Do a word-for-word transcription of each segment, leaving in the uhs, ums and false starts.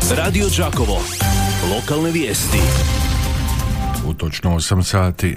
Radio Đakovo. Lokalne vijesti. U točno osam sati.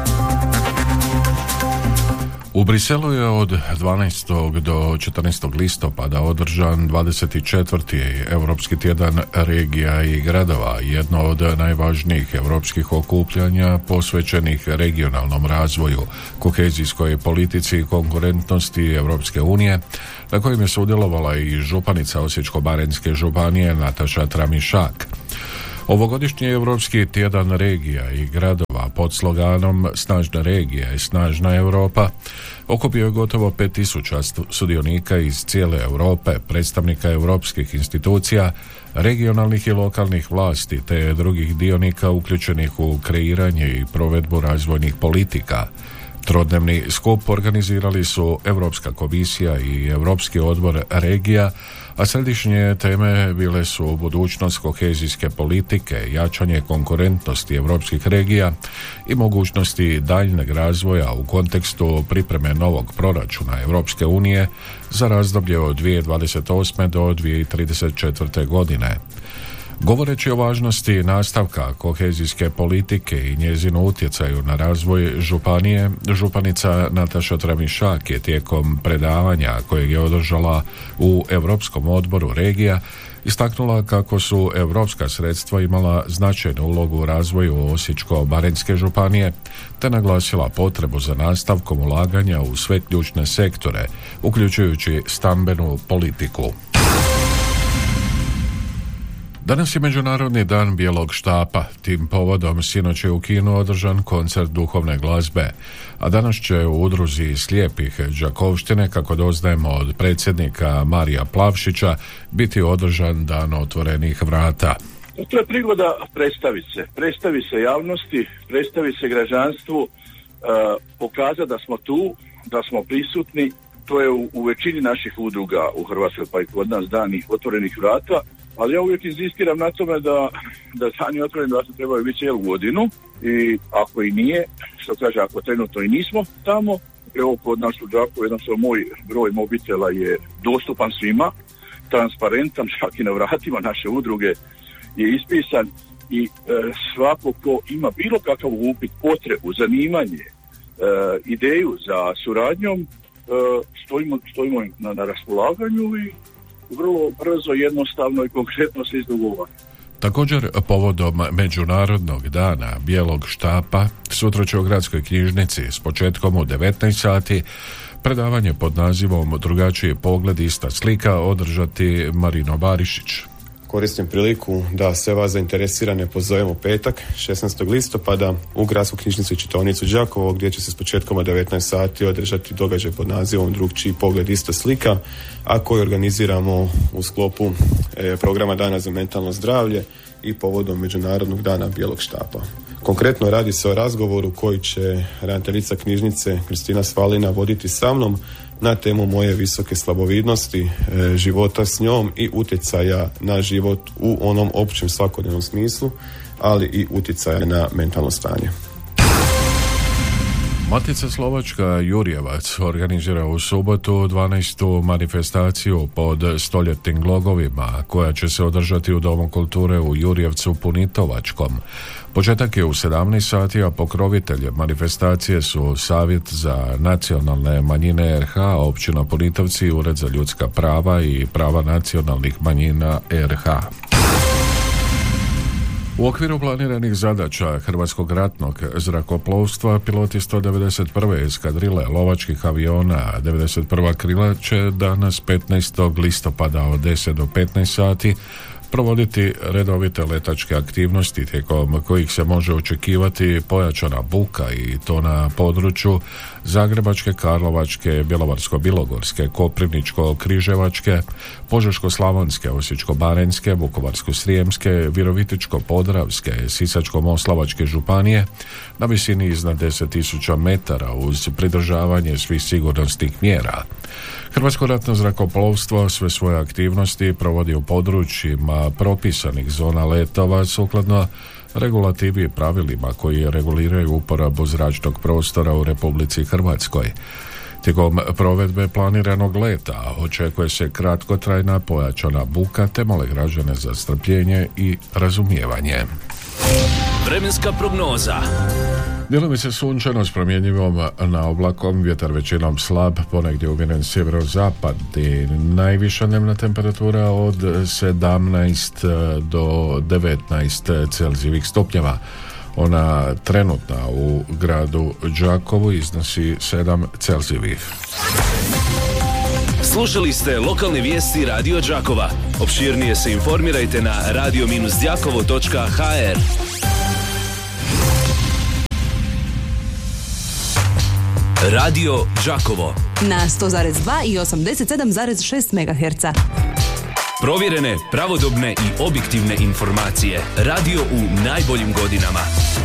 U Briselu je od dvanaestog do četrnaestog listopada održan dvadeset četvrti Europski tjedan regija i gradova, jedno od najvažnijih europskih okupljanja posvećenih regionalnom razvoju, kohezijskoj politici i konkurentnosti Europske unije, na kojem je sudjelovala i županica Osječko-baranjske županije Nataša Tramišak. Ovogodišnji Europski tjedan regija i gradova pod sloganom Snažna regija i snažna Europa okupio je gotovo pet tisuća sudionika iz cijele Europe, predstavnika europskih institucija, regionalnih i lokalnih vlasti te drugih dionika uključenih u kreiranje i provedbu razvojnih politika. Trodnevni skup organizirali su Europska komisija i Europski odbor regija, a središnje teme bile su budućnost kohezijske politike, jačanje konkurentnosti europskih regija i mogućnosti daljnjeg razvoja u kontekstu pripreme novog proračuna Europske unije za razdoblje od dvije tisuće dvadeset osme do dvije tisuće trideset četvrte godine. Govoreći o važnosti nastavka kohezijske politike i njezinu utjecaju na razvoj županije, županica Nataša Tramišak je tijekom predavanja kojeg je održala u Europskom odboru regija istaknula kako su europska sredstva imala značajnu ulogu u razvoju Osječko-baranjske županije, te naglasila potrebu za nastavkom ulaganja u sve ključne sektore, uključujući stambenu politiku. Danas je Međunarodni dan bijelog štapa. Tim povodom sinoć je u kinu održan koncert duhovne glazbe, a danas će u udruzi slijepih Đakovštine, kako doznajemo od predsjednika Marija Plavšića, biti održan dan otvorenih vrata. To je prigoda predstaviti se, predstavi se javnosti, predstavi se građanstvu, uh, pokazati da smo tu, da smo prisutni. To je u, u većini naših udruga u Hrvatskoj, pa i kod nas dani otvorenih vrata. Ali ja uvijek inzistiram na tome da, da dani otvoreni vrata trebaju biti cijelu godinu i ako i nije, što kaže, ako trenutno i nismo tamo, evo kod nas u Đakovu jednostavno moj broj mobitela je dostupan svima, transparentan, čak i na vratima naše udruge je ispisan i e, svako ko ima bilo kakav upit, potrebu, zanimanje, e, ideju za suradnjom, e, stojimo, stojimo na, na raspolaganju i vrlo brzo, jednostavno i konkretno se izdogovara. Također, povodom Međunarodnog dana bijelog štapa, sutra će u gradskoj knjižnici s početkom u devetnaest sati predavanje pod nazivom Drugačiji pogled, ista slika održati Marino Barišić. Koristim priliku da sve vas zainteresirane pozovem u petak, šesnaestog listopada, u gradsku knjižnicu i čitaonicu Đakovo, gdje će se s početkom od devetnaest sati održati događaj pod nazivom Drugčiji pogled, ista slika, a koji organiziramo u sklopu e, programa Dana za mentalno zdravlje i povodom Međunarodnog dana bijelog štapa. Konkretno radi se o razgovoru koji će ravnateljica knjižnice Kristina Svalina voditi sa mnom na temu moje visoke slabovidnosti, e, života s njom i utjecaja na život u onom općem svakodnevnom smislu, ali i utjecaja na mentalno stanje. Matica Slovačka Jurjevac organizira u subotu dvanaestu manifestaciju pod stoljetnim glogovima, koja će se održati u Domu kulture u Jurjevcu Punitovačkom. Početak je u sedamnaest sati, a pokrovitelj manifestacije su Savjet za nacionalne manjine R H, općina Punitovci, Ured za ljudska prava i prava nacionalnih manjina R H. U okviru planiranih zadaća Hrvatskog ratnog zrakoplovstva, piloti sto devedeset prve eskadrile lovačkih aviona devedeset prva krila će danas petnaestog listopada od deset do petnaest sati provoditi redovite letačke aktivnosti, tijekom kojih se može očekivati pojačana buka, i to na području Zagrebačke, Karlovačke, Bjelovarsko-bilogorske, Koprivničko-križevačke, Požeško-slavonske, Osječko-baranjske, Vukovarsko-srijemske, Virovitičko-podravske, Sisačko-moslavačke županije na visini iznad deset tisuća metara uz pridržavanje svih sigurnosnih mjera. Hrvatsko ratno zrakoplovstvo sve svoje aktivnosti provodi u područjima propisanih zona letova sukladno regulativi i pravilima koji reguliraju uporabu zračnog prostora u Republici Hrvatskoj. Tijekom provedbe planiranog leta očekuje se kratkotrajna pojačana buka te mole građane za strpljenje i razumijevanje. Vremenska prognoza. Djelomice sunčano s promjenjivom na oblakom, vjetar većinom slab, ponegdje umjeren sjeverozapad i najviša dnevna temperatura od sedamnaest do devetnaest Celzijevih stupnjeva. Ona trenutna u gradu Đakovu iznosi sedam Celzijevih. Slušali ste lokalne vijesti Radio Đakova. Opširnije se informirajte na radio đakovo točka ha er. Radio Đakovo na sto zarez dva i osamdeset sedam zarez šest megaherca. Provjerene, pravodobne i objektivne informacije. Radio u najboljim godinama.